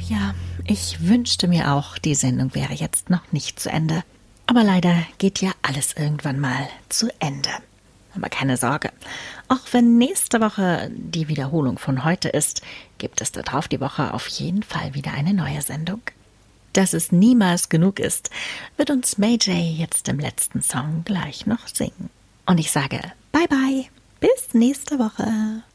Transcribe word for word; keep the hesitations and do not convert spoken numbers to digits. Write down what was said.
ja, ich wünschte mir auch, die Sendung wäre jetzt noch nicht zu Ende. Aber leider geht ja alles irgendwann mal zu Ende. Aber keine Sorge, auch wenn nächste Woche die Wiederholung von heute ist, gibt es darauf die Woche auf jeden Fall wieder eine neue Sendung. Dass es niemals genug ist, wird uns Mayday jetzt im letzten Song gleich noch singen. Und ich sage bye bye, bis nächste Woche.